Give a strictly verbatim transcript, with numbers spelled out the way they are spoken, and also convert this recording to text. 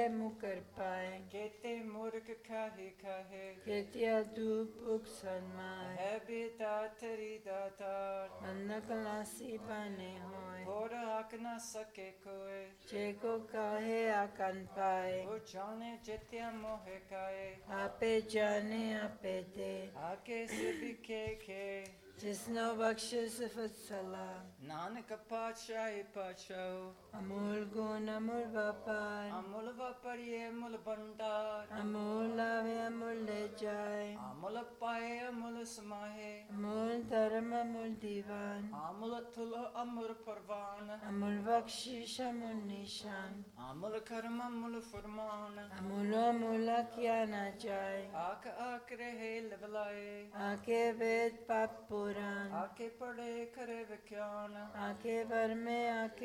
मुकर पाए केते मूर्ख खाहे खाहे केतिया धूप उक सनमाए है बेटा तेरी दातार मन कलासी पाने होए और आक न सके कोई चेको काहे आकन पाए वो जाने जित्या मोहे काए आपे जाने आपे दे आके से बिके के जिसनो बख्शे सिफत सलाम नानक पातशाही पातशाहो अमूल गुण अमूल व्यापार अमूल वापरिए अमूल भंडार अमूल आवे अमूल ले जाए अमूल पाए अमूल समाहे अमूल धर्म अमूल दीवान अमूल तुलो अमूल परवान अमूल बख्शिश अमूल निशान अमूल कर्म अमूल फरमान अमूल अमूल किया न जाए आक आक रहे लबलाए आके वेद पाप पुराण आके पढ़े करे विज्ञान आके वर में आके